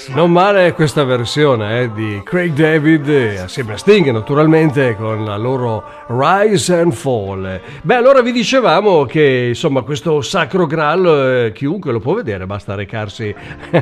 Non male questa versione di Craig David assieme a Sting naturalmente con la loro Rise and Fall. Beh, allora vi dicevamo che insomma questo Sacro Graal chiunque lo può vedere, basta recarsi